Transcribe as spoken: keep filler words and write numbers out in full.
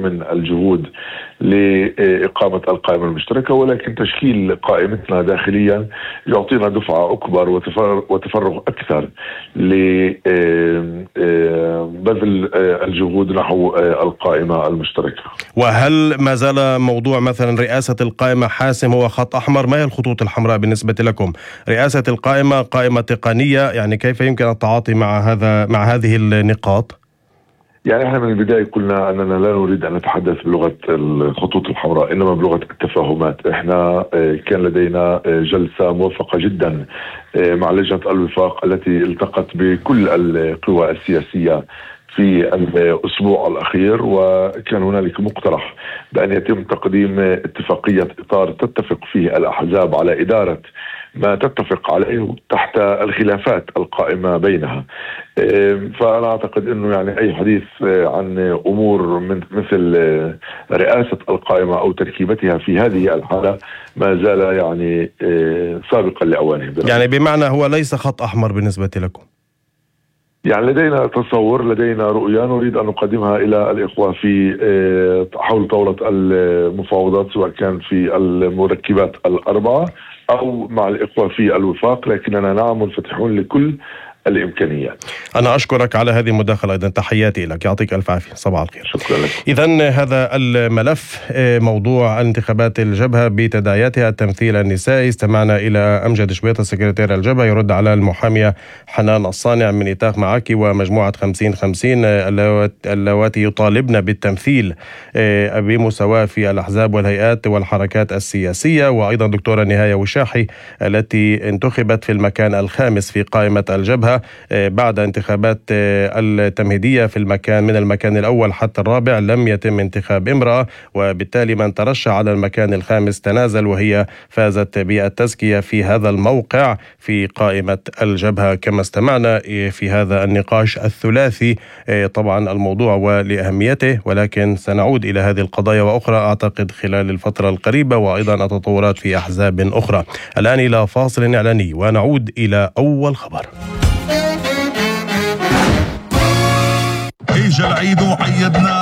من الجهود لإقامة القائمة المشتركة، ولكن تشكيل قائمتنا داخليا يعطينا دفعة أكبر وتفرغ أكثر لبذل الجهود نحو القائمة المشتركة. وهل ما زال موضوع مثلا رئاسة القائمة حاسم هو خط أحمر؟ ما هي الخطوط الحمراء بالنسبة لكم؟ رئاسة القائمة قائمة تقنية، يعني كيف يمكن التعاطي مع هذا مع هذه النقاط؟ يعني احنا من البداية قلنا أننا لا نريد أن نتحدث بلغة الخطوط الحمراء، إنما بلغة التفاهمات. احنا كان لدينا جلسة موفقة جدا مع لجنة الوفاق التي التقت بكل القوى السياسية في الأسبوع الأخير، وكان هنالك مقترح بأن يتم تقديم اتفاقية إطار تتفق فيه الأحزاب على إدارة ما تتفق عليه تحت الخلافات القائمة بينها. فأنا أعتقد أنه يعني أي حديث عن أمور من مثل رئاسة القائمة أو تركيبتها في هذه الحالة ما زال يعني سابقا لأوانه. يعني بمعنى هو ليس خط أحمر بالنسبة لكم؟ يعني لدينا تصور، لدينا رؤية نريد أن نقدمها إلى الإخوة في حول طاولة المفاوضات، سواء كان في المركبات الأربعة أو مع الإخوة في الوفاق، لكننا نعم منفتحون لكل الإمكانيات. أنا أشكرك على هذه المداخلة، أيضا تحياتي لك، يعطيك ألف عافية، صباح الخير. شكرا لك. إذن هذا الملف موضوع انتخابات الجبهة بتداعياتها التمثيل النسائي. استمعنا إلى أمجد شبيطة سكرتير الجبهة يرد على المحامية حنان الصانع من إيتاخ معاكي ومجموعة خمسين خمسين اللواتي يطالبن بالتمثيل بمساواة في الأحزاب والهيئات والحركات السياسية، وأيضا دكتورة نهاية وشاحي التي انتخبت في المكان الخامس في قائمة الجبهة بعد انتخابات التمهيدية في المكان من المكان الأول حتى الرابع لم يتم انتخاب امرأة، وبالتالي من ترشح على المكان الخامس تنازل، وهي فازت بالتزكية في هذا الموقع في قائمة الجبهة كما استمعنا في هذا النقاش الثلاثي. طبعا الموضوع ولأهميته، ولكن سنعود إلى هذه القضايا وأخرى أعتقد خلال الفترة القريبة، وأيضا التطورات في أحزاب أخرى. الآن إلى فاصل إعلاني ونعود إلى أول خبر. اجى العيد وعيدنا